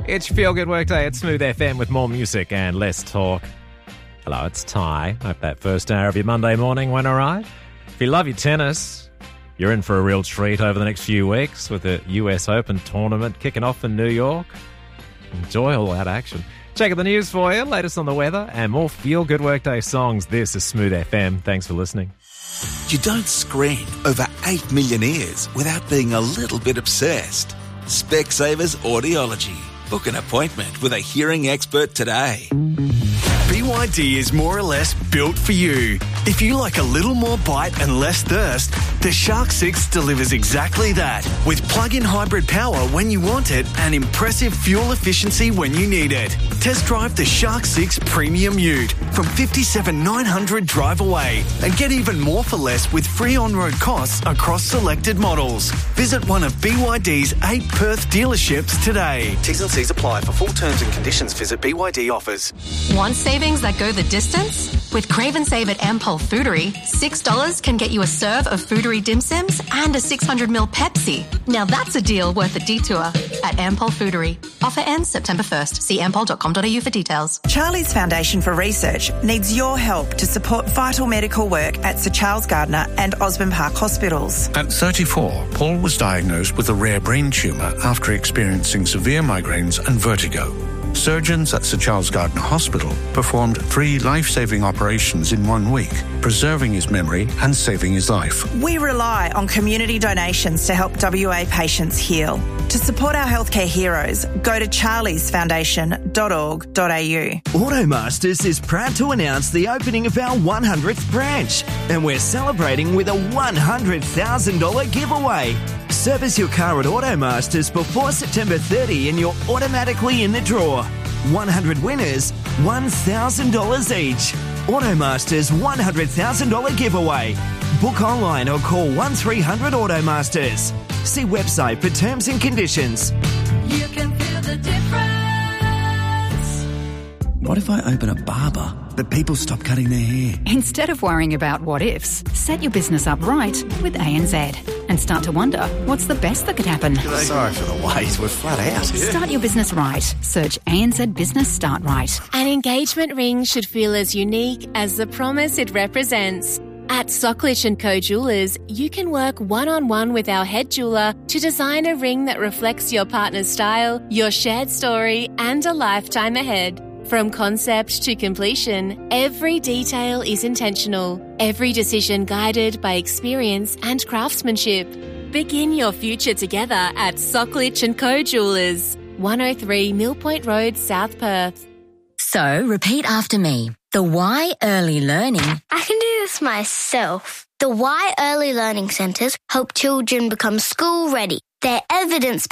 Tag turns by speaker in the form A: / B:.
A: It's your Feel Good Workday at Smooth FM with more music and less talk. Hello, it's Ty. Hope that first hour of your Monday morning went all right. If you love your tennis, you're in for a real treat over the next few weeks with the US Open tournament kicking off in New York. Enjoy all that action. Check out the news for you, latest on the weather, and more Feel Good Workday songs. This is Smooth FM. Thanks for listening.
B: You don't screen over 8 million ears without being a little bit obsessed. Specsavers Audiology. Book an appointment with a hearing expert today.
C: BYD is more or less built for you. If you like a little more bite and less thirst, the Shark 6 delivers exactly that. With plug-in hybrid power when you want it and impressive fuel efficiency when you need it. Test drive the Shark 6 Premium Ute from $57,900 drive away and get even more for less with free on-road costs across selected models. Visit one of BYD's 8 Perth dealerships today. T's and C's apply. For full terms and conditions, visit BYD offers.
D: Want savings that go the distance? With Crave and Save at Ampol Foodery, $6 can get you a serve of Foodery dim sims and a 600ml Pepsi. Now that's a deal worth a detour at Ampol Foodery. Offer ends September 1st. See ampol.com.au for details.
E: Charlie's Foundation for Research needs your help to support vital medical work at Sir Charles Gardner and Osborne Park hospitals.
F: At 34, Paul was diagnosed with a rare brain tumour after experiencing severe migraines and vertigo. Surgeons at Sir Charles Gardner Hospital performed 3 life-saving operations in 1 week, preserving his memory and saving his life.
E: We rely on community donations to help WA patients heal. To support our healthcare heroes, go to charliesfoundation.org.au.
G: Automasters is proud to announce the opening of our 100th branch, and we're celebrating with a $100,000 giveaway. Service your car at Automasters before September 30 and you're automatically in the draw. 100 winners, $1,000 each. Automasters $100,000 giveaway. Book online or call 1300 Automasters. See website for terms and conditions.
H: You can feel the difference.
I: What if I open a barber, but people stop cutting their hair?
J: Instead of worrying about what ifs, set your business up right with ANZ and start to wonder what's the best that could happen.
I: Sorry for the wait, we're flat out.
J: Start your business right. Search ANZ Business Start Right.
K: An engagement ring should feel as unique as the promise it represents. At Socklich & Co Jewellers, you can work one-on-one with our head jeweller to design a ring that reflects your partner's style, your shared story, and a lifetime ahead. From concept to completion, every detail is intentional, every decision guided by experience and craftsmanship. Begin your future together at Socklich & Co Jewellers, 103 Mill Point Road, South Perth.
L: So, repeat after me. The Y Early Learning.
M: I can do this myself. The Y Early Learning Centres help children become school ready. They're evidence